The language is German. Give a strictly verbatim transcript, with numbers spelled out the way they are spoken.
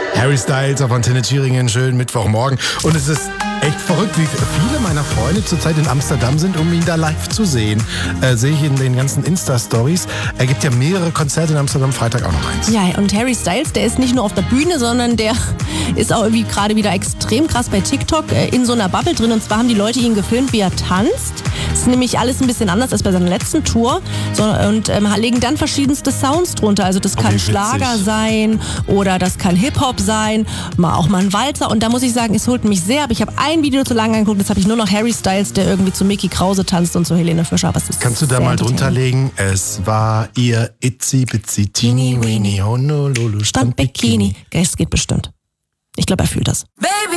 Harry Styles auf Antenne Thüringen, schönen Mittwochmorgen. Und es ist echt verrückt, wie viele meiner Freunde zurzeit in Amsterdam sind, um ihn da live zu sehen. Äh, sehe ich in den ganzen Insta-Stories. Er gibt ja mehrere Konzerte in Amsterdam, Freitag auch noch eins. Ja, und Harry Styles, der ist nicht nur auf der Bühne, sondern der ist auch irgendwie gerade wieder extrem krass bei TikTok äh, in so einer Bubble drin. Und zwar haben die Leute ihn gefilmt, wie er tanzt. Das ist nämlich alles ein bisschen anders als bei seiner letzten Tour. So, und ähm, legen dann verschiedenste Sounds drunter. Also das kann oh, Schlager sein oder das kann Hip-Hop sein, mal auch mal ein Walzer. Und da muss ich sagen, es holt mich sehr ab. Ich habe ein Video zu lange angeguckt, jetzt habe ich nur noch Harry Styles, der irgendwie zu Mickey Krause tanzt und zu Helene Fischer. Aber es ist Kannst du da mal drunter legen? Es war ihr Itzy Bitsy Teeny Weeny Honolulu Strandbikini. Es geht bestimmt. Ich glaube, er fühlt das. Baby.